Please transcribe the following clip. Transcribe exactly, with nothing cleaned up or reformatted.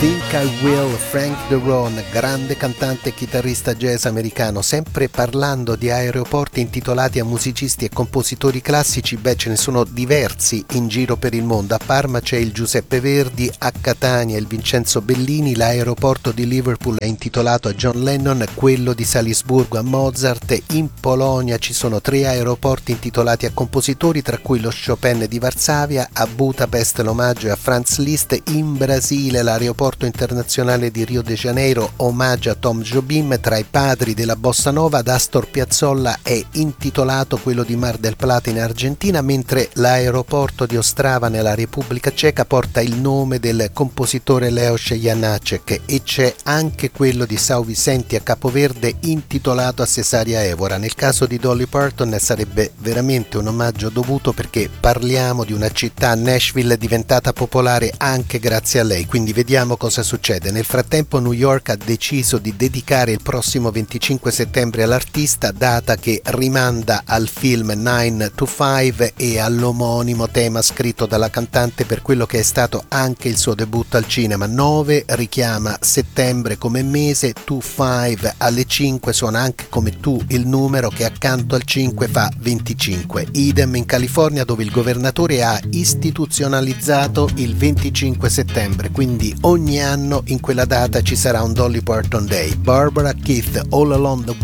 Think I Will, Frank DeRone, grande cantante e chitarrista jazz americano, sempre parlando di aeroporti intitolati a musicisti e compositori classici. Beh, ce ne sono diversi in giro per il mondo. A Parma c'è il Giuseppe Verdi, a Catania il Vincenzo Bellini, l'aeroporto di Liverpool è intitolato a John Lennon, quello di Salisburgo a Mozart. In Polonia ci sono tre aeroporti intitolati a compositori, tra cui lo Chopin di Varsavia. A Budapest l'omaggio è a Franz Liszt. In Brasile l'aeroporto internazionale di Rio de Janeiro omaggia a Tom Jobim. Tra i padri della bossa nova, ad Astor Piazzolla è intitolato quello di Mar del Plata in Argentina, mentre l'aeroporto di Ostrava nella Repubblica Ceca porta il nome del compositore Leos Janáček, e c'è anche quello di São Vicente a Capoverde intitolato a Cesaria Évora. Nel caso di Dolly Parton sarebbe veramente un omaggio dovuto, perché parliamo di una città, Nashville, diventata popolare anche grazie a lei, quindi vediamo cosa succede. Nel frattempo New York ha deciso di dedicare il prossimo venticinque settembre all'artista, data che rimanda al film nine to five e all'omonimo tema scritto dalla cantante per quello che è stato anche il suo debutto al cinema. nove richiama settembre come mese, to five alle cinque suona anche come tu, il numero che accanto al cinque fa venticinque. Idem in California, dove il governatore ha istituzionalizzato il venticinque settembre, quindi ogni anno in quella data ci sarà un Dolly Parton Day. Barbara Keith, All Along the